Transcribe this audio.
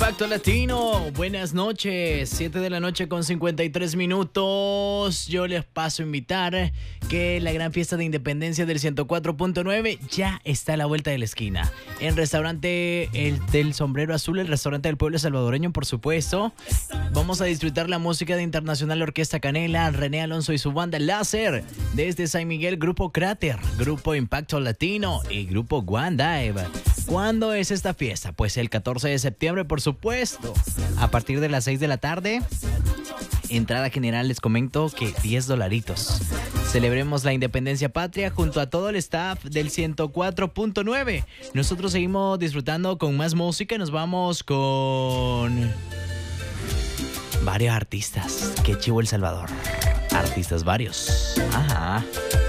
Impacto Latino, buenas noches, 7 de la noche con 53 minutos. Yo les paso a invitar que la gran fiesta de independencia del 104.9 ya está a la vuelta de la esquina. En restaurante El del Sombrero Azul, el restaurante del pueblo salvadoreño, por supuesto. Vamos a disfrutar la música de Internacional Orquesta Canela, René Alonso y su banda Láser. Desde San Miguel, Grupo Cráter, Grupo Impacto Latino y Grupo One Dive. ¿Cuándo es esta fiesta? Pues el 14 de septiembre, por supuesto. A partir de las 6 de la tarde. Entrada general, les comento que $10. Celebremos la independencia patria junto a todo el staff del 104.9. Nosotros seguimos disfrutando con más música. Nos vamos con varios artistas. Qué chivo El Salvador. Artistas varios. Ajá.